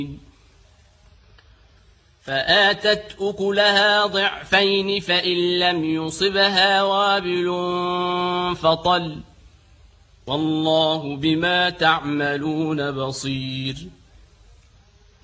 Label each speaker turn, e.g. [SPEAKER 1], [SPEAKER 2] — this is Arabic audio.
[SPEAKER 1] فآتت أكلها ضعفين فإن لم يصبها وابل فطل والله بما تعملون بصير